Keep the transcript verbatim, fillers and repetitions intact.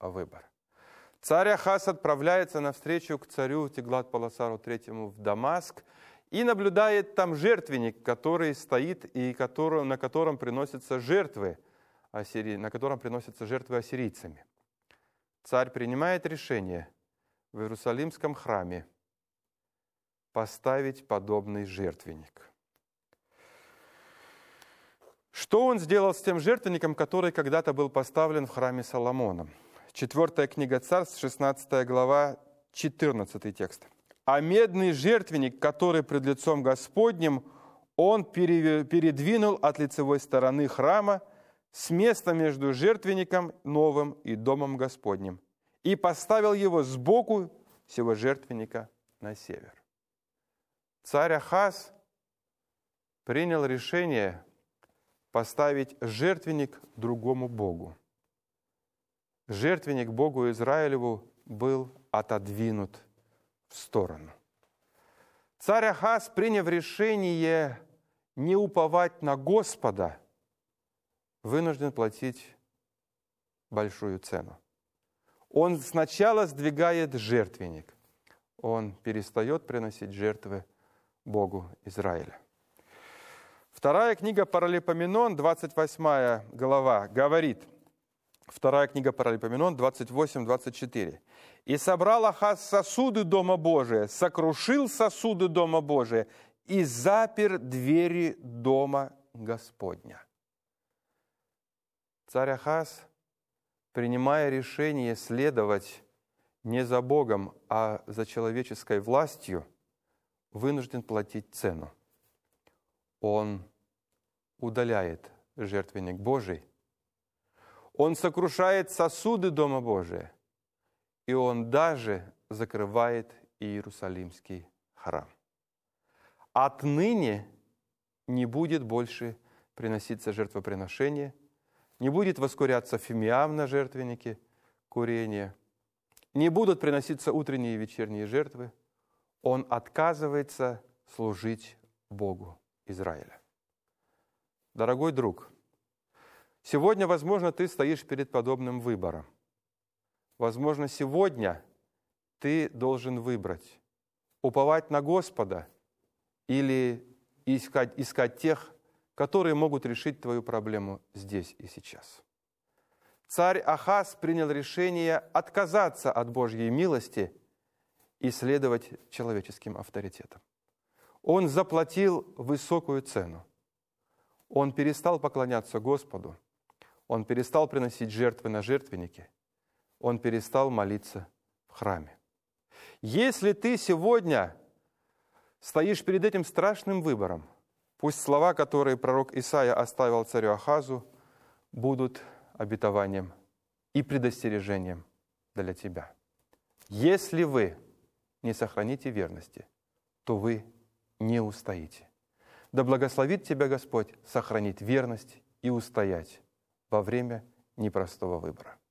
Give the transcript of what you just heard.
выбор. Царь Ахаз отправляется навстречу к царю Тиглат-Пилесару третьему в Дамаск и наблюдает там жертвенник, который стоит и который, на котором приносятся жертвы, ассири... на котором приносятся жертвы ассирийцами. Царь принимает решение в Иерусалимском храме поставить подобный жертвенник. Что он сделал с тем жертвенником, который когда-то был поставлен в храме Соломона? Четвертая книга Царств, шестнадцатая глава, четырнадцатый текст. «А медный жертвенник, который пред лицом Господним, он передвинул от лицевой стороны храма с места между жертвенником новым и домом Господним и поставил его сбоку сего жертвенника на север». Царь Ахаз принял решение поставить жертвенник другому богу. Жертвенник Богу Израилеву был отодвинут в сторону. Царь Ахаз, приняв решение не уповать на Господа, вынужден платить большую цену. Он сначала сдвигает жертвенник. Он перестает приносить жертвы Богу Израиля. Вторая книга Паралипоменон, двадцать восьмая глава, говорит, вторая книга Паралипоменон, двадцать восемь двадцать четыре. «И собрал Ахаз сосуды Дома Божия, сокрушил сосуды Дома Божия и запер двери Дома Господня». Царь Ахаз, принимая решение следовать не за Богом, а за человеческой властью, вынужден платить цену. Он удаляет жертвенник Божий, он сокрушает сосуды Дома Божия, и он даже закрывает Иерусалимский храм. Отныне не будет больше приноситься жертвоприношение, не будет воскуряться фимиам на жертвеннике, курение, не будут приноситься утренние и вечерние жертвы. Он отказывается служить Богу Израиля. Дорогой друг, сегодня, возможно, ты стоишь перед подобным выбором. Возможно, сегодня ты должен выбрать, уповать на Господа или искать, искать тех, которые могут решить твою проблему здесь и сейчас. Царь Ахаз принял решение отказаться от Божьей милости и следовать человеческим авторитетам. Он заплатил высокую цену. Он перестал поклоняться Господу. Он перестал приносить жертвы на жертвеннике. Он перестал молиться в храме. Если ты сегодня стоишь перед этим страшным выбором, пусть слова, которые пророк Исаия оставил царю Ахазу, будут обетованием и предостережением для тебя. Если вы не сохраните верности, то вы не устоите. Да благословит тебя Господь сохранить верность и устоять во время непростого выбора.